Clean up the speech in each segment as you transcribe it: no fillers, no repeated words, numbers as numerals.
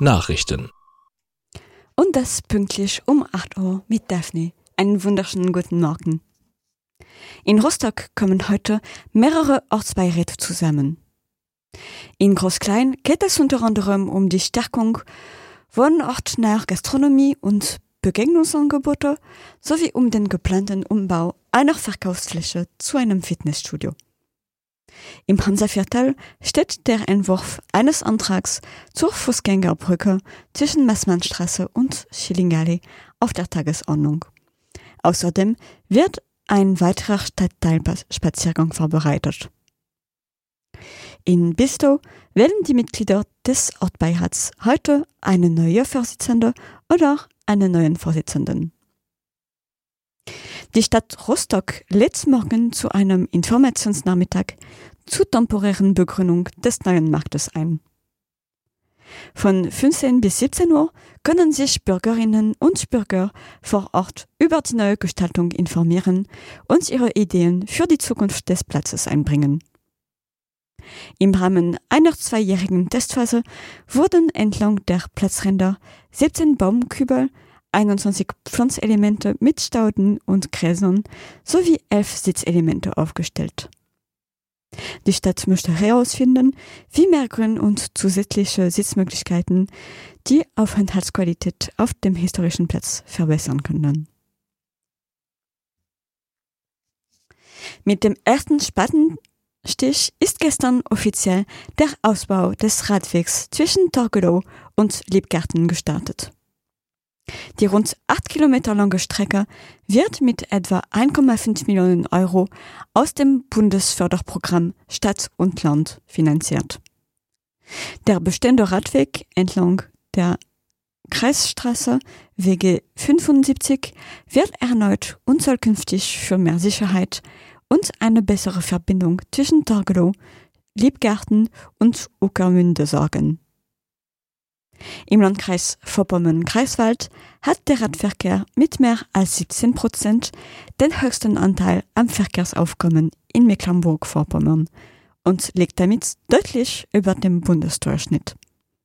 Nachrichten. Und das pünktlich um 8 Uhr mit Daphne. Einen wunderschönen guten Morgen. In Rostock kommen heute mehrere Ortsbeiräte zusammen. In Groß-Klein geht es unter anderem um die Stärkung wohnortnaher Gastronomie und Begegnungsangebote sowie um den geplanten Umbau einer Verkaufsfläche zu einem Fitnessstudio. Im Hansaviertel steht der Entwurf eines Antrags zur Fußgängerbrücke zwischen Maßmannstraße und Schillingallee auf der Tagesordnung. Außerdem wird ein weiterer Stadtteilspaziergang vorbereitet. In Bistow wählen die Mitglieder des Ortsbeirats heute eine neue Vorsitzende oder einen neuen Vorsitzenden. Die Stadt Rostock lädt morgen zu einem Informationsnachmittag zur temporären Begründung des neuen Marktes ein. Von 15 bis 17 Uhr können sich Bürgerinnen und Bürger vor Ort über die neue Gestaltung informieren und ihre Ideen für die Zukunft des Platzes einbringen. Im Rahmen einer 2-jährigen Testphase wurden entlang der Platzränder 17 Baumkübel, 21 Pflanzelemente mit Stauden und Gräsern sowie 11 Sitzelemente aufgestellt. Die Stadt möchte herausfinden, wie mehr Grün und zusätzliche Sitzmöglichkeiten die Aufenthaltsqualität auf dem historischen Platz verbessern können. Mit dem ersten Spatenstich ist gestern offiziell der Ausbau des Radwegs zwischen Torgelow und Liebgarten gestartet. Die rund 8 Kilometer lange Strecke wird mit etwa 1,5 Millionen Euro aus dem Bundesförderprogramm Stadt und Land finanziert. Der bestehende Radweg entlang der Kreisstraße WG 75 wird erneut und soll künftig für mehr Sicherheit und eine bessere Verbindung zwischen Torgelow, Liebgarten und Ueckermünde sorgen. Im Landkreis Vorpommern-Greifswald hat der Radverkehr mit mehr als 17% den höchsten Anteil am Verkehrsaufkommen in Mecklenburg-Vorpommern und liegt damit deutlich über dem Bundesdurchschnitt.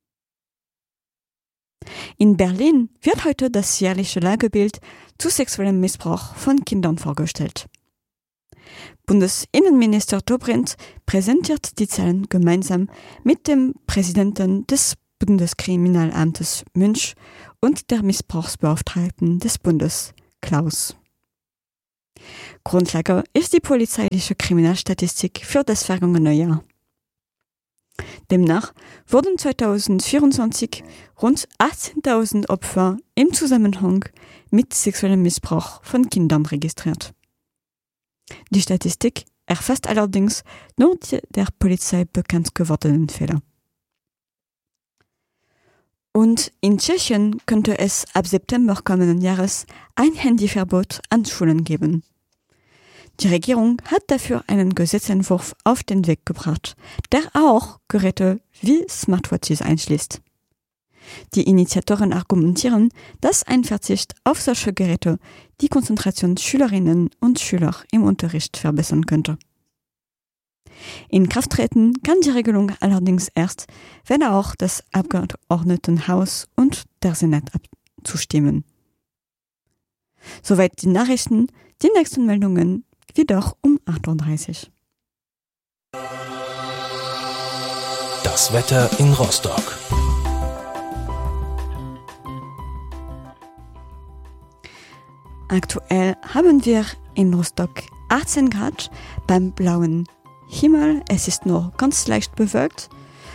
In Berlin wird heute das jährliche Lagebild zu sexuellem Missbrauch von Kindern vorgestellt. Bundesinnenminister Dobrindt präsentiert die Zahlen gemeinsam mit dem Präsidenten des Bundeskriminalamtes Münch und der Missbrauchsbeauftragten des Bundes, Klaus. Grundlage ist die polizeiliche Kriminalstatistik für das vergangene Jahr. Demnach wurden 2024 rund 18.000 Opfer im Zusammenhang mit sexuellem Missbrauch von Kindern registriert. Die Statistik erfasst allerdings nur die der Polizei bekannt gewordenen Fälle. Und in Tschechien könnte es ab September kommenden Jahres ein Handyverbot an Schulen geben. Die Regierung hat dafür einen Gesetzentwurf auf den Weg gebracht, der auch Geräte wie Smartwatches einschließt. Die Initiatoren argumentieren, dass ein Verzicht auf solche Geräte die Konzentration Schülerinnen und Schüler im Unterricht verbessern könnte. In Kraft treten kann die Regelung allerdings erst, wenn auch das Abgeordnetenhaus und der Senat zustimmen. Soweit die Nachrichten, die nächsten Meldungen wieder um 8.30 Uhr. Das Wetter in Rostock. Aktuell haben wir in Rostock 18 Grad beim blauen Himmel. Es ist nur ganz leicht bewölkt.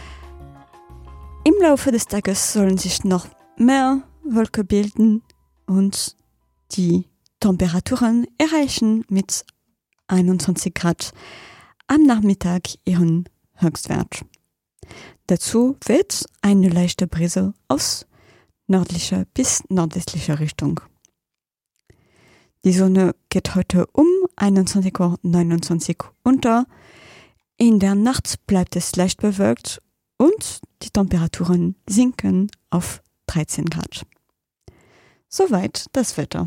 Im Laufe des Tages sollen sich noch mehr Wolken bilden und die Temperaturen erreichen mit 21 Grad am Nachmittag ihren Höchstwert. Dazu weht eine leichte Brise aus nördlicher bis nordwestlicher Richtung. Die Sonne geht heute um 21.29 Uhr unter. In der Nacht bleibt es leicht bewölkt und die Temperaturen sinken auf 13 Grad. Soweit das Wetter.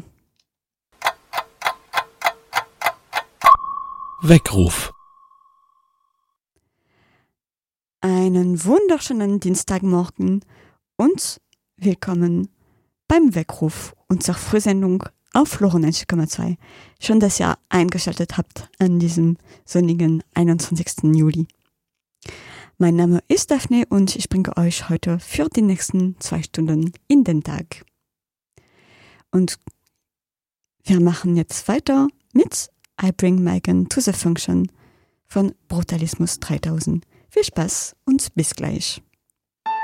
Weckruf. Einen wunderschönen Dienstagmorgen und willkommen beim Weckruf unserer Frühsendung auf Lore 90,2. Schön, dass ihr eingeschaltet habt an diesem sonnigen 21. Juli. Mein Name ist Daphne und ich bringe euch heute für die nächsten 2 Stunden in den Tag. Und wir machen jetzt weiter mit I Bring Megan to the Function von Brutalismus 3000. Viel Spaß und bis gleich.